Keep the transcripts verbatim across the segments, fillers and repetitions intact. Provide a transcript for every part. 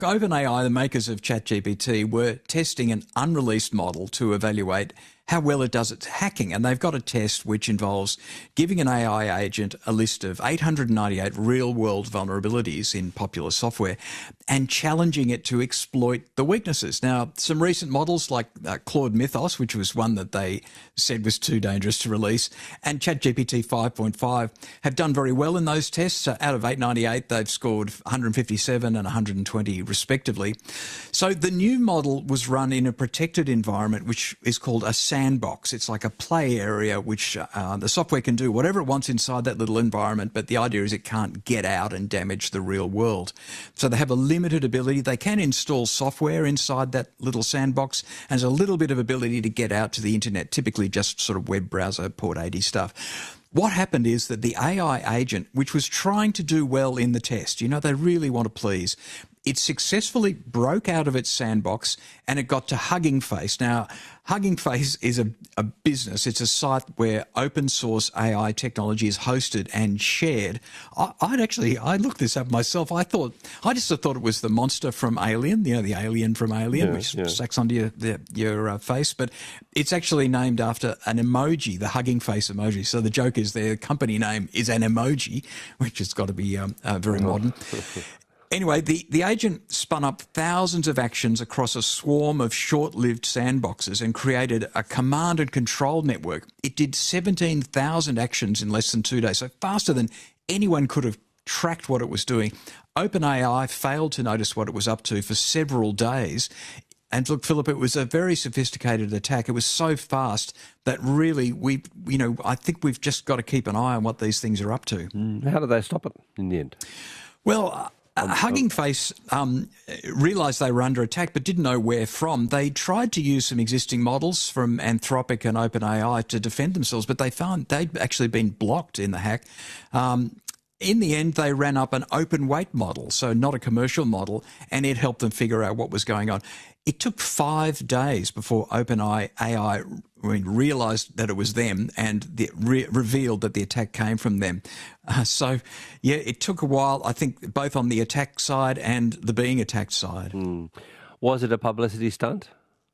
OpenAI, the makers of ChatGPT, were testing an unreleased model to evaluate how well it does its hacking. And they've got a test which involves giving an A I agent a list of eight hundred ninety-eight real-world vulnerabilities in popular software and challenging it to exploit the weaknesses. Now, some recent models like uh, Claude Mythos, which was one that they said was too dangerous to release, and ChatGPT five point five have done very well in those tests. So out of eight hundred ninety-eight, they've scored one hundred fifty-seven and one hundred twenty respectively. So the new model was run in a protected environment, which is called a sandbox. It's like a play area which uh, the software can do whatever it wants inside that little environment, but the idea is it can't get out and damage the real world. So they have a limited ability. They can install software inside that little sandbox, and there's a little bit of ability to get out to the internet, typically just sort of web browser, port eighty stuff. What happened is that the A I agent, which was trying to do well in the test, you know, they really want to please, it successfully broke out of its sandbox and it got to Hugging Face. Now, Hugging Face is a, a business. It's a site where open source A I technology is hosted and shared. I, I'd actually, I looked this up myself. I thought, I just thought it was the monster from Alien, you know, the alien from Alien, yeah, which yeah. stacks onto your, the, your uh, face. But it's actually named after an emoji, the Hugging Face emoji. So the joke is their company name is an emoji, which has got to be um, uh, very oh. modern. Anyway, the, the agent spun up thousands of actions across a swarm of short-lived sandboxes and created a command and control network. It did seventeen thousand actions in less than two days, so faster than anyone could have tracked what it was doing. OpenAI failed to notice what it was up to for several days. And look, Philip, it was a very sophisticated attack. It was so fast that really we, you know, I think we've just got to keep an eye on what these things are up to. Mm. How did they stop it in the end? Well, Uh, Hugging Face um, realised they were under attack but didn't know where from. They tried to use some existing models from Anthropic and OpenAI to defend themselves, but they found they'd actually been blocked in the hack. Um, in the end, they ran up an open weight model, so not a commercial model, and it helped them figure out what was going on. It took five days before OpenAI I mean, realised that it was them and the, re revealed that the attack came from them. Uh, so, yeah, it took a while, I think, both on the attack side and the being attacked side. Mm. Was it a publicity stunt?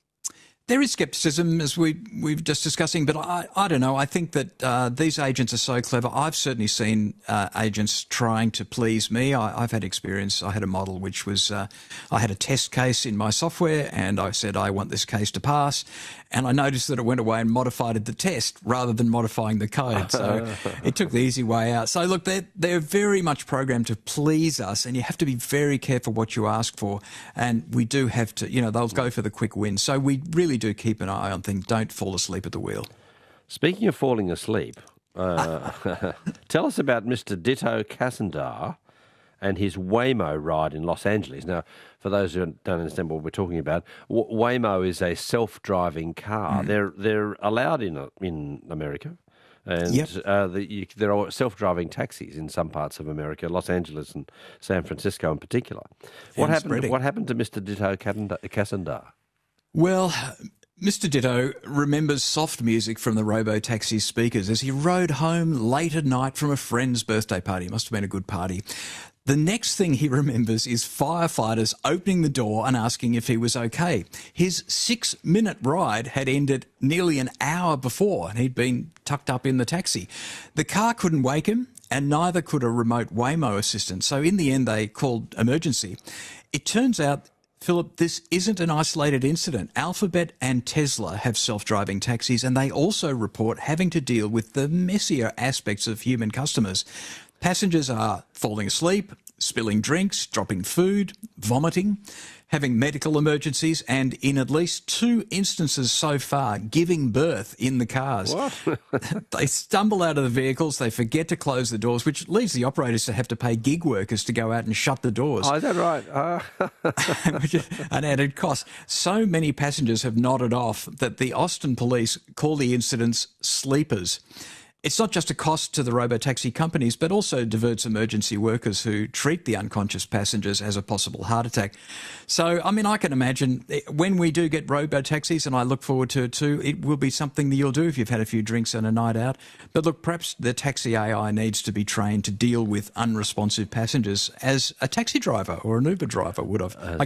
There is scepticism, as we, we've just discussing, but I, I don't know. I think that uh, these agents are so clever. I've certainly seen uh, agents trying to please me. I, I've had experience. I had a model which was, uh, I had a test case in my software and I said, I want this case to pass. And I noticed that it went away and modified the test rather than modifying the code. So it took the easy way out. So look, they're, they're very much programmed to please us, and you have to be very careful what you ask for. And we do have to, you know, they'll go for the quick win. So we really do keep an eye on things. Don't fall asleep at the wheel. Speaking of falling asleep, uh, tell us about Mister Ditto Kassandar and his Waymo ride in Los Angeles. Now, for those who don't understand what we're talking about, Waymo is a self-driving car. Mm. They're they're allowed in in America, and yep. uh, the, you, there are self-driving taxis in some parts of America, Los Angeles and San Francisco in particular. What and happened? spreading. What happened to Mister Ditto Kassandar? Well, Mister Ditto remembers soft music from the robo-taxi speakers as he rode home late at night from a friend's birthday party. It must have been a good party. The next thing he remembers is firefighters opening the door and asking if he was okay. His six-minute ride had ended nearly an hour before, and he'd been tucked up in the taxi. The car couldn't wake him, and neither could a remote Waymo assistant. So in the end, they called emergency. It turns out, Philip, this isn't an isolated incident. Alphabet and Tesla have self-driving taxis, and they also report having to deal with the messier aspects of human customers. Passengers are falling asleep, spilling drinks, dropping food, vomiting, having medical emergencies, and in at least two instances so far, giving birth in the cars. What? They stumble out of the vehicles, they forget to close the doors, which leads the operators to have to pay gig workers to go out and shut the doors. Oh, is that right? Uh. Which is an added cost. So many passengers have nodded off that the Austin police call the incidents sleepers. it's not just a cost to the robotaxi companies, but also diverts emergency workers who treat the unconscious passengers as a possible heart attack. So, I mean, I can imagine when we do get robotaxis, and I look forward to it too, it will be something that you'll do if you've had a few drinks and a night out. But look, perhaps the taxi A I needs to be trained to deal with unresponsive passengers as a taxi driver or an Uber driver would have. Uh,